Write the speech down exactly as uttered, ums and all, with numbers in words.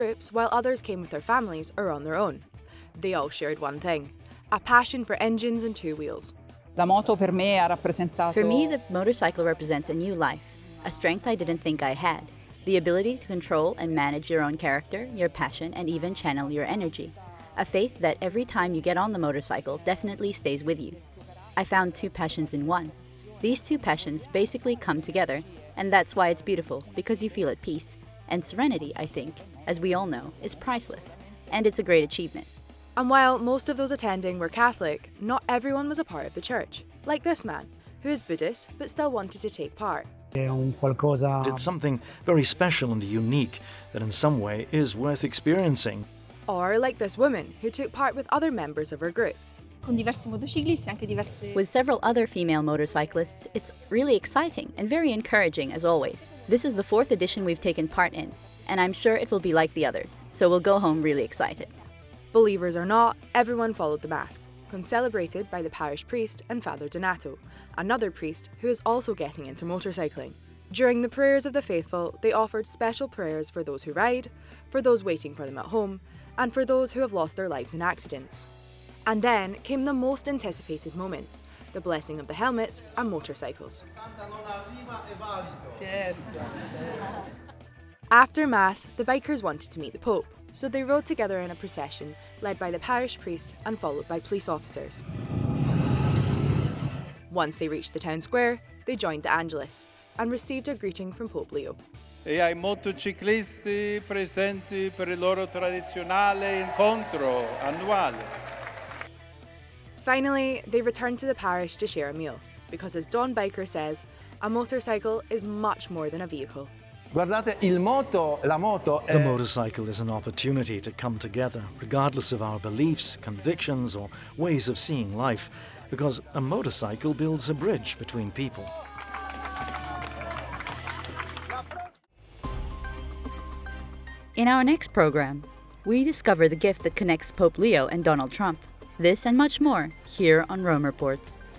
groups, while others came with their families or on their own. They all shared one thing: a passion for engines and two wheels. La moto per me ha rappresentato... For me, the motorcycle represents a new life, a strength I didn't think I had, the ability to control and manage your own character, your passion, and even channel your energy. A faith that every time you get on the motorcycle definitely stays with you. I found two passions in one. These two passions basically come together, and that's why it's beautiful, because you feel at peace. And serenity, I think, as we all know, is priceless, and it's a great achievement. And while most of those attending were Catholic, not everyone was a part of the church, like this man, who is Buddhist but still wanted to take part. It's something very special and unique that in some way is worth experiencing. Or like this woman, who took part with other members of her group. With several other female motorcyclists, it's really exciting and very encouraging as always. This is the fourth edition we've taken part in, and I'm sure it will be like the others, so we'll go home really excited. Believers or not, everyone followed the Mass, concelebrated by the parish priest and Father Donato, another priest who is also getting into motorcycling. During the prayers of the faithful, they offered special prayers for those who ride, for those waiting for them at home, and for those who have lost their lives in accidents. And then came the most anticipated moment, the blessing of the helmets and motorcycles. After Mass, the bikers wanted to meet the Pope, so they rode together in a procession led by the parish priest and followed by police officers. Once they reached the town square, they joined the Angelus and received a greeting from Pope Leo. E ai motociclisti presenti per il loro tradizionale incontro annuale. Finally, they returned to the parish to share a meal, because as Don Biker says, a motorcycle is much more than a vehicle. Guardate, il moto, la moto è... The motorcycle is an opportunity to come together, regardless of our beliefs, convictions, or ways of seeing life, because a motorcycle builds a bridge between people. In our next program, we discover the gift that connects Pope Leo and Donald Trump. This and much more, here on Rome Reports.